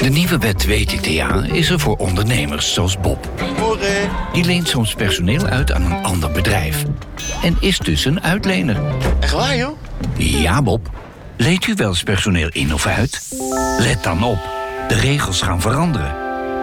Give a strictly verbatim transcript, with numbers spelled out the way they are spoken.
De nieuwe wet W T T A is er voor ondernemers zoals Bob. Morgen. Die leent soms personeel uit aan een ander bedrijf. En is dus een uitlener. Echt waar, joh? Ja, Bob. Leent u wel eens personeel in of uit? Let dan op. De regels gaan veranderen.